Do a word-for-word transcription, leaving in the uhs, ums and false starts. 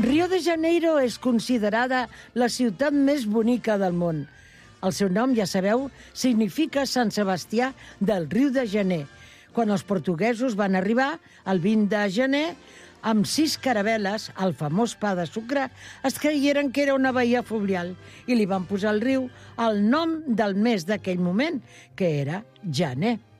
Rio de Janeiro és considerada la ciutat més bonica del món. El seu nom, ja sabeu, significa Sant Sebastià del Riu de Gener. Quan els portuguesos van arribar, el vint de gener, amb sis caravel·les, el famós pa de sucre, es creieren que era una baia fluvial i li van posar al riu el nom del mes d'aquell moment, que era gener.